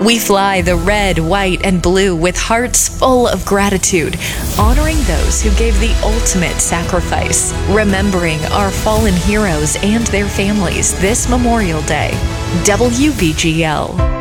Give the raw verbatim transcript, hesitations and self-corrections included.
We fly the red, white, and blue with hearts full of gratitude, honoring those who gave the ultimate sacrifice, remembering our fallen heroes and their families this Memorial Day. W B G L.